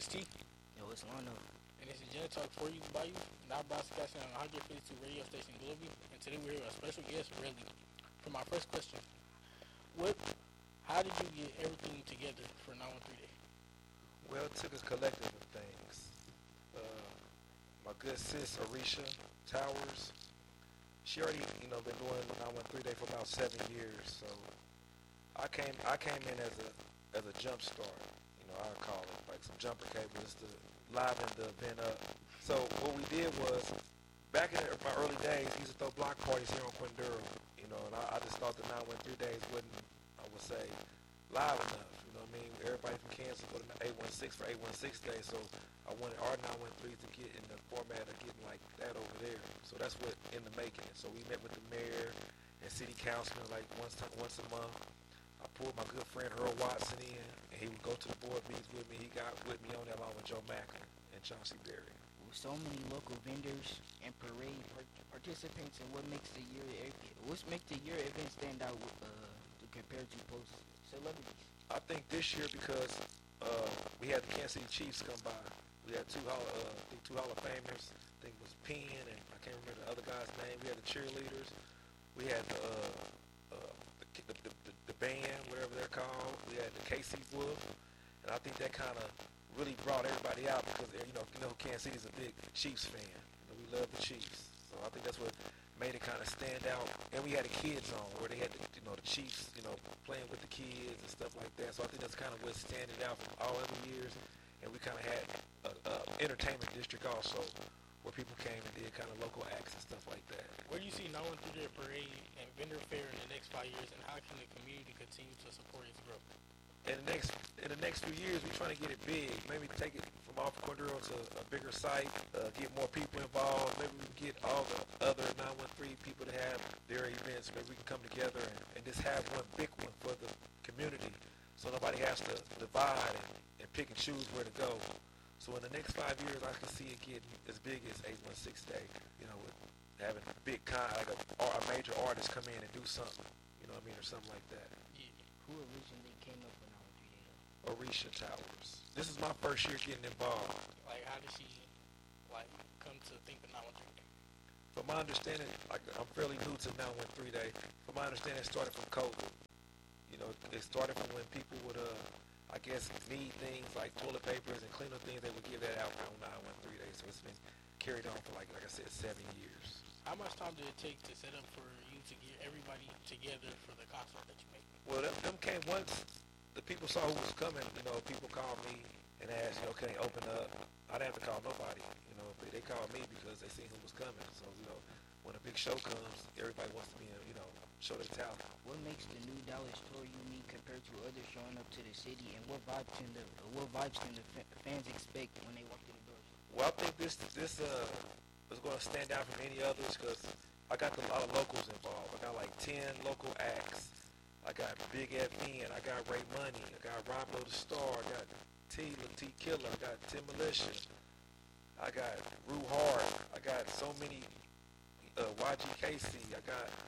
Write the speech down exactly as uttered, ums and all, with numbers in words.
T. Yo, it's Lano. And this is Gen Talk for you, by you, now broadcasting on one fifty-two radio station Globee. And today we're here with a special guest, Redley. For my first question, what, how did you get everything together for nine one three Day? Well, it took a collective of things. Uh, my good sis, Arisha Towers, she already, you know, been doing nine one three Day for about seven years. So I came, I came in as a, as a jump start. You know, I call it like some jumper cables to liven the event up. So what we did was, back in my early days, we used to throw block parties here on Quindura. You know, and I, I just thought the nine one three Days wasn't, I would say, live enough. You know what I mean? Everybody from Kansas go to eight one six for eight one six Day, so I wanted our nine one threes to get in the format of getting like that over there. So that's what in the making. So we met with the mayor and city councilman like once time, once a month. I pulled my good friend Earl Watson in, and he would go to the board meetings with me. He got with me on that along with Joe Macker and Chauncey Berry. With so many local vendors and parade part- participants, and what makes the year what's make the year event stand out uh, compared to post celebrities? I think this year because uh, we had the Kansas City Chiefs come by. We had two Hall, uh, I think two Hall of Famers. I think it was Penn, and I can't remember the other guy's name. We had the cheerleaders. We had the uh, uh, the, the, the, the band, whatever they're called. We had the K C Wolf, and I think that kind of really brought everybody out because you know, you know, Kansas City's a big Chiefs fan. You know, we love the Chiefs, so I think that's what made it kind of stand out. And we had the kids on where they had the, you know, the Chiefs, you know, playing with the kids and stuff like that. So I think that's kind of what standing out from all other years. And we kind of had a, a entertainment district also, where people came and did kind of local acts and stuff like that. Where do you see nine one three Day Parade and vendor fair in the next five years, and how can the community continue to support its growth? In the next in the next few years, we're trying to get it big. Maybe take it from off Cordero to a bigger site, uh, get more people involved. Maybe we can get all the other nine one three people to have their events. Maybe we can come together and, and just have one big one for the community, so nobody has to divide and, and pick and choose where to go. So in the next five years, I can see it getting as big as eight one six Day. You know, with having a big con, like a, a major artist come in and do something. You know what I mean, or something like that. Yeah. Who originally came up with nine one three Day? Orisha Towers. This is my first year getting involved. Like, how did she, like, come to think of nine one three Day? From my understanding, like I'm fairly new to nine one three Day. From my understanding, it started from COVID. You know, it started from when people would, uh, I guess, need things like toilet papers and cleaner things. They would give that out on nine one three Day. So it's been carried on for, like, like I said, seven years. How much time did it take to set up for you to get everybody together for the concert that you make? Well, them, them came once the people saw who was coming. You know, people called me and asked, you know, can they open up? I didn't have to call nobody. You know, they, they called me because they seen who was coming. So, you know, when a big show comes, everybody wants to be, you know, show their talent. What makes the new Dallas tour unique compared to others showing up to the city, and what vibes can the what vibes can the fa- fans expect when they walk through the doors? Well, I think this this uh is going to stand out from any others because I got a lot of locals involved. I got like ten local acts. I got Big F N. I got Ray Money. I got Roblo the Star. I got T T Killer. I got Tim Militia. I got Rue Hart. I got so many uh, Y G K C. I got